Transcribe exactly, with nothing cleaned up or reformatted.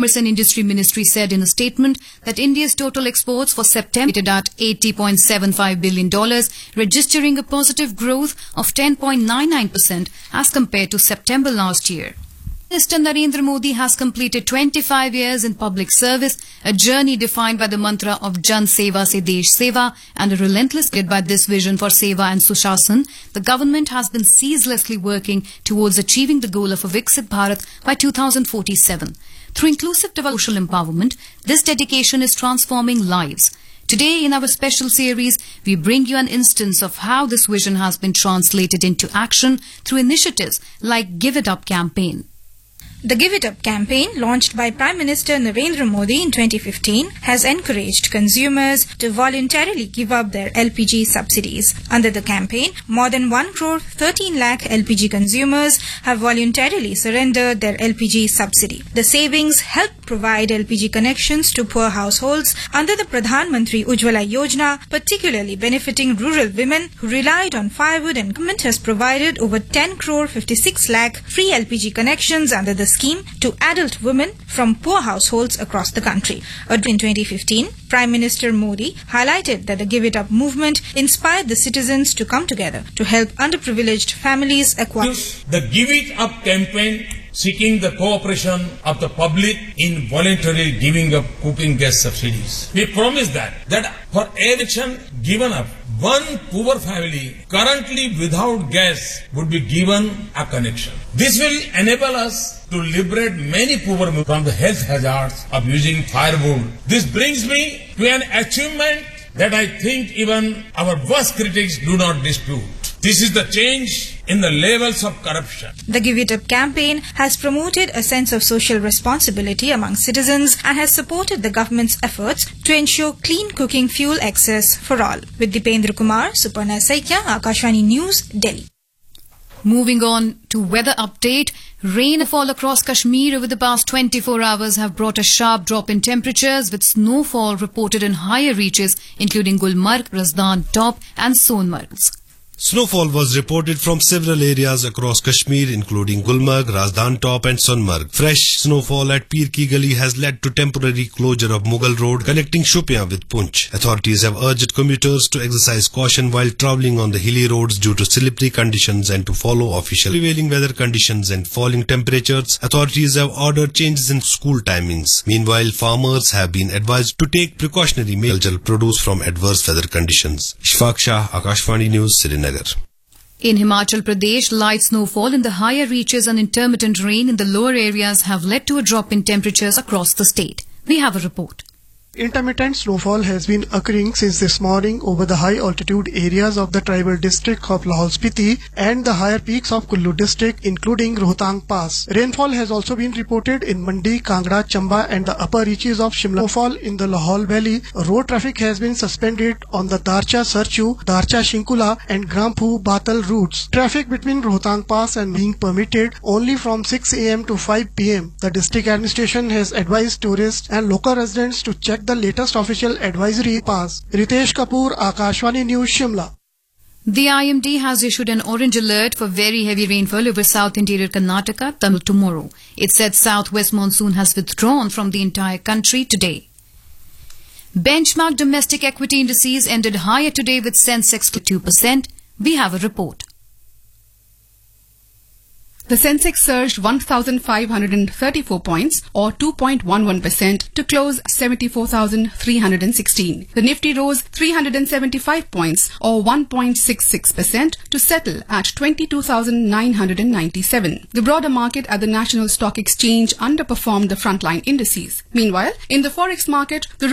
Commerce and Industry Ministry said in a statement that India's total exports for September at eighty point seven five billion dollars, registering a positive growth of ten point nine nine percent as compared to September last year. Prime Minister Narendra Modi has completed twenty-five years in public service, a journey defined by the mantra of Jan Seva Se Desh Seva and a relentless guide by this vision for Seva and Sushasana. The government has been ceaselessly working towards achieving the goal of a Viksit Bharat by two thousand forty-seven. Through inclusive social empowerment, this dedication is transforming lives. Today, in our special series, we bring you an instance of how this vision has been translated into action through initiatives like Give It Up campaign. The Give It Up campaign, launched by Prime Minister Narendra Modi in twenty fifteen, has encouraged consumers to voluntarily give up their L P G subsidies. Under the campaign, more than one crore thirteen lakh L P G consumers have voluntarily surrendered their L P G subsidy. The savings help provide L P G connections to poor households under the Pradhan Mantri Ujjwala Yojana, particularly benefiting rural women who relied on firewood, and government has provided over ten crore fifty-six lakh free L P G connections under the scheme to adult women from poor households across the country. In twenty fifteen, Prime Minister Modi highlighted that the Give It Up movement inspired the citizens to come together to help underprivileged families acquire. The Give It Up campaign, seeking the cooperation of the public in voluntarily giving up cooking gas subsidies. We promise that, that for every given up, one poor family currently without gas would be given a connection. This will enable us to liberate many poor people from the health hazards of using firewood. This brings me to an achievement that I think even our worst critics do not dispute. This is the change in the levels of corruption. The Give It Up campaign has promoted a sense of social responsibility among citizens and has supported the government's efforts to ensure clean cooking fuel access for all. With Dipendra Kumar, Suparna Saikia, Akashvani News, Delhi. Moving on to weather update. Rainfall across Kashmir over the past twenty-four hours have brought a sharp drop in temperatures, with snowfall reported in higher reaches including Gulmarg, Razdan Top and Sonmarg. Snowfall was reported from several areas across Kashmir, including Gulmarg, Razdan Top and Sonmarg. Fresh snowfall at Pir Ki Gali has led to temporary closure of Mughal Road connecting Shopian with Poonch. Authorities have urged commuters to exercise caution while travelling on the hilly roads due to slippery conditions and to follow official prevailing weather conditions and falling temperatures. Authorities have ordered changes in school timings. Meanwhile, farmers have been advised to take precautionary measures produce from adverse weather conditions. Ishfaq Shah, Akashvani News, Srinagar. In Himachal Pradesh, light snowfall in the higher reaches and intermittent rain in the lower areas have led to a drop in temperatures across the state. We have a report. Intermittent snowfall has been occurring since this morning over the high altitude areas of the tribal district of Lahaul Spiti and the higher peaks of Kullu district, including Rohtang Pass. Rainfall has also been reported in Mandi, Kangra, Chamba and the upper reaches of Shimla. Snowfall in the Lahaul Valley. Road traffic has been suspended on the Darcha Sarchu, Darcha Shinkula and Gramphu Batal routes. Traffic between Rohtang Pass and being permitted only from six a m to five p m The district administration has advised tourists and local residents to check the latest official advisory pass. Ritesh Kapoor, Akashvani News, Shimla. The I M D has issued an orange alert for very heavy rainfall over South Interior Karnataka Tamil tomorrow. It said southwest monsoon has withdrawn from the entire country today. Benchmark domestic equity indices ended higher today with Sensex to two percent. We have a report. The Sensex surged one thousand five hundred thirty-four points or two point one one percent to close seventy-four thousand three hundred sixteen. The Nifty rose three hundred seventy-five points or one point six six percent to settle at twenty-two thousand nine hundred ninety-seven. The broader market at the National Stock Exchange underperformed the frontline indices. Meanwhile, in the forex market, the